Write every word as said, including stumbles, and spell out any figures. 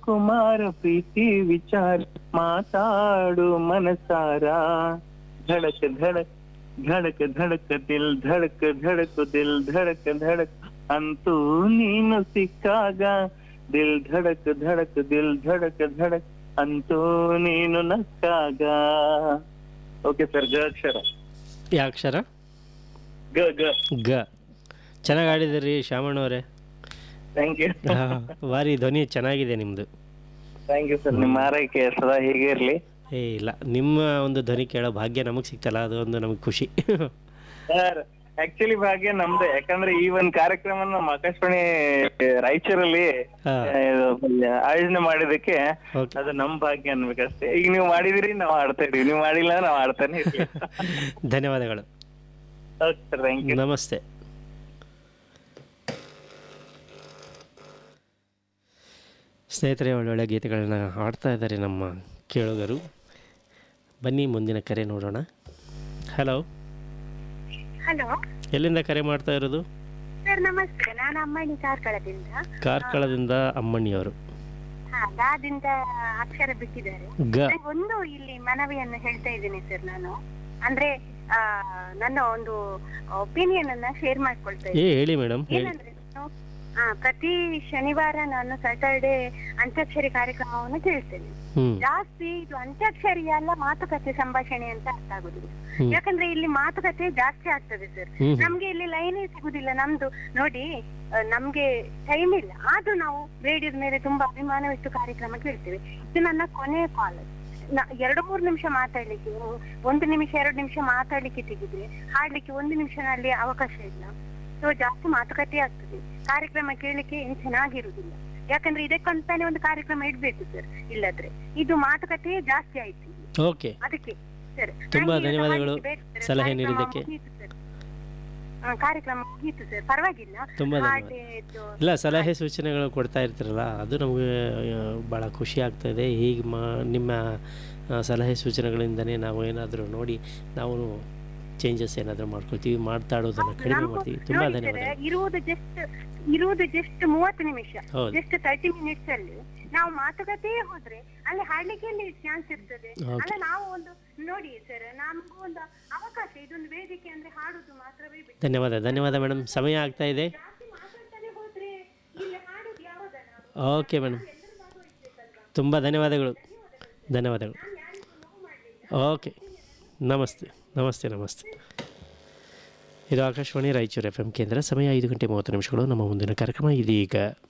ಕುಮಾರ ಪ್ರೀತಿ ವಿಚಾರ ಮಾತಾಡು ಮನಸಾರ ಧಡಕ್ ಧಡಕ್ ಧಡಕ್ ಧಡಕ್ ದಿಲ್ ಧಡಕ್ ಧಡಕ್ ದಿಲ್ ಧಡಕ್ ಧಡಕ್ ಅಂತೂ ನೀನು ಸಿಕ್ಕಾಗ ದಿಲ್ ಧಡಕ್ ಧಡಕ್ ದಿಲ್ ಧಡಕ್ ಧಡಕ್ ಅಂತೂ ನೀನು ನಕ್ಕಾಗ. ಓಕೆ ಸರ್, ಗ ಅಕ್ಷರ. ಯಾವ ಅಕ್ಷರ? ಗ ಗ ಗ. ಚೆನ್ನಾಗಿ ಆಡಿದಿರಿ ಶ್ಯಾಮಣ್ಣವರೇ. Thank you. ಭಾರಿ ಧ್ವನಿ ಚೆನ್ನಾಗಿದೆ ನಿಮ್ಮದು. ಥ್ಯಾಂಕ್ ಯು ಸರ್, ನಿಮ್ಮ ಆರೈಕೆ ಸದಾ ಹೀಗೆ ಇರಲಿ. ಏ ಇಲ್ಲ, ನಿಮ್ಮ ಒಂದು ಧ್ವನಿ ಕೇಳೋ ಭಾಗ್ಯ ನಮಗೆ ಸಿಗ್ತಲ್ಲ, ಅದು ಒಂದು ನಮಗೆ ಖುಷಿ. ಸರ್ ಆಕ್ಚುಲಿ ಭಾಗ್ಯ ನಮ್ದು, ಯಾಕಂದ್ರೆ ಈ ಒಂದು ಕಾರ್ಯಕ್ರಮ ನಮ್ಮ ಆಕಾಶವಾಣಿ ರಾಯಚೂರಲ್ಲಿ ಆಯೋಜನೆ ಮಾಡಿದಕ್ಕೆ ಅದು ನಮ್ ಭಾಗ್ಯ ಅನ್ಬೇಕಷ್ಟೇ. ಈಗ ನೀವು ಮಾಡಿದಿರಿ, ನಾವು ಆಡ್ತಾ ಇದೀವಿ, ನೀವು ಮಾಡಿಲ್ಲ ನಾವು ಆಡ್ತಾನೆ ಇರ್ತೀವಿ. ಧನ್ಯವಾದಗಳು. ನಮಸ್ತೆ. ಸ್ನೇಹಿತರೆ, ಒಳ್ಳೊಳ್ಳೆ ಗೀತೆಗಳನ್ನ ಹಾಡ್ತಾ ಇದ್ದಾರೆ ನಮ್ಮ ಕೇಳುಗರು. ಬನ್ನಿ ಮುಂದಿನ ಕರೆ ನೋಡೋಣ. ಹಲೋ. ಹಲೋ, ಎಲ್ಲಿಂದ ಕರೆ ಮಾಡ್ತಾ ಇರೋದು? ಸರ್ ನಮಸ್ತೆ, ನಾನು ಅಮ್ಮಣ್ಣಿ ಕಾರ್ಕಳದಿಂದ. ಕಾರ್ಕಳದಿಂದ ಅಮ್ಮಣ್ಣಿಯವರು. ಗಾದಿಂದ ಅಕ್ಷರ ಬಿಟ್ಟಿದ್ದಾರೆ. ಒಂದು ಇಲ್ಲಿ ಮನವಿಯನ್ನು ಹೇಳ್ತಾ ಇದ್ದೀನಿ ಸರ್. ನಾನು ಅಂದ್ರೆ ಆ ನನ್ನ ಒಂದು ಒಪಿನಿಯನ್ ಅನ್ನ ಶೇರ್ ಮಾಡ್ಕೊಳ್ತಾ ಇದ್ದೀನಿ. ಹೇಳಿ ಮೇಡಮ್. ಏನಂದ್ರೆ ಹಾ ಪ್ರತಿ ಶನಿವಾರ ನಾನು ಸ್ಯಾಟರ್ಡೆ ಅಂತ್ಯಾಕ್ಷರಿ ಕಾರ್ಯಕ್ರಮವನ್ನು ಕೇಳ್ತೇನೆ. ಜಾಸ್ತಿ ಇದು ಅಂತ್ಯಾಕ್ಷರಿ ಅಲ್ಲ, ಮಾತುಕತೆ ಸಂಭಾಷಣೆ ಅಂತ ಅರ್ಥ ಆಗುದಿಲ್ಲ. ಯಾಕಂದ್ರೆ ಇಲ್ಲಿ ಮಾತುಕತೆ ಜಾಸ್ತಿ ಆಗ್ತದೆ ಸರ್. ನಮ್ಗೆ ಇಲ್ಲಿ ಲೈನೇ ಸಿಗುದಿಲ್ಲ. ನಮ್ದು ನೋಡಿ, ನಮ್ಗೆ ಟೈಮ್ ಇಲ್ಲ, ಆದ್ರೂ ನಾವು ರೇಡಿಯೋದ ಮೇಲೆ ತುಂಬಾ ಅಭಿಮಾನವಿಟ್ಟು ಕಾರ್ಯಕ್ರಮ ಕೇಳ್ತೇವೆ. ಇದು ನನ್ನ ಕೊನೆಯ ಕಾಲ್. ಎರಡು ಮೂರು ನಿಮಿಷ ಮಾತಾಡ್ಲಿಕ್ಕೆ, ಒಂದು ನಿಮಿಷ ಎರಡು ನಿಮಿಷ ಮಾತಾಡ್ಲಿಕ್ಕೆ ತೆಗಿದ್ರೆ ಹಾಡ್ಲಿಕ್ಕೆ ಒಂದು ನಿಮಿಷನಲ್ಲಿ ಅವಕಾಶ ಇಲ್ಲ. ಸೊ ಜಾಸ್ತಿ ಮಾತುಕತೆ ಆಗ್ತದೆ. ಕಾರ್ಯಕ್ರಮ ಕೇಳಲಿಕ್ಕೆ ಏನ್ ಚೆನ್ನಾಗಿರುದಿಲ್ಲ. ಯಾಕಂದ್ರೆ ಇದಕ್ಕಂತಾನೆ ಒಂದು ಕಾರ್ಯಕ್ರಮ ಇಡ್ಬೇಕು ಸರ್, ಇಲ್ಲದ್ರೆ ಇದು ಮಾತುಕತೆ ಜಾಸ್ತಿ ಆಯ್ತು. ಓಕೆ, ಅದಕ್ಕೆ ಸರ್ ತುಂಬಾ ಧನ್ಯವಾದಗಳು ಸಲಹೆ ನೀಡಿದ್ದಕ್ಕೆ. ಕಾರ್ಯಕ್ರಮ ಮುಗೀತು ಸರ್, ಪರವಾಗಿಲ್ಲ. ತುಂಬಾ ಇಲ್ಲ, ಸಲಹೆ ಸೂಚನೆಗಳು ಕೊಡ್ತಾ ಇರ್ತೀರಲ್ಲ, ಅದು ನಮಗೆ ಭಾಳ ಖುಷಿ ಆಗ್ತಾಯಿದೆ. ಹೀಗೆ ಮಾ ನಿಮ್ಮ ಸಲಹೆ ಸೂಚನೆಗಳಿಂದನೇ ನಾವು ಏನಾದರೂ ನೋಡಿ ನಾವು ಚೇಂಜಸ್ ಏನಾದರೂ ಮಾಡ್ಕೊಳ್ತೀವಿ, ಮಾತಾಡೋದನ್ನ ಕಡಿಮೆ ಮಾಡ್ತೀವಿ. ತುಂಬಾ ಧನ್ಯವಾದ. ಇರುವುದು ಜಸ್ಟ್ ಇರುವುದು ಜಸ್ಟ್ ಮೂವತ್ತು ನಿಮಿಷ, ಜಸ್ಟ್ ತರ್ಟಿ ಮಿನಿಟ್ಸ್ ಅಲ್ಲಿ ನಾವು ಮಾತುಕತೆ ಹೋದ್ರೆ ಅಲ್ಲಿ ಹಾಡ್ಲಿಕ್ಕೆ ಚಾನ್ಸ್ ಇರ್ತದೆ ಅಲ್ಲ. ನಾವು ಒಂದು ನೋಡಿ ಸರ್, ನಮಗೂ ಒಂದು ಅವಕಾಶ, ಇದೊಂದು ವೇದಿಕೆ ಅಂದ್ರೆ ಹಾಡುದು ಮಾತ್ರವೇ. ಧನ್ಯವಾದ ಧನ್ಯವಾದ ಮೇಡಮ್, ಸಮಯ ಆಗ್ತಾ ಇದೆ. ಓಕೆ ಮೇಡಮ್, ತುಂಬ ಧನ್ಯವಾದಗಳು ಧನ್ಯವಾದಗಳು ಓಕೆ, ನಮಸ್ತೆ ನಮಸ್ತೆ ನಮಸ್ತೆ. ಇದು ಆಕಾಶವಾಣಿ ರಾಯಚೂರು ಎಫ್ ಎಂ ಕೇಂದ್ರ. ಸಮಯ ಐದು ಗಂಟೆ ಮೂವತ್ತು ನಿಮಿಷಗಳು. ನಮ್ಮ ಮುಂದಿನ ಕಾರ್ಯಕ್ರಮ ಇದೀಗ.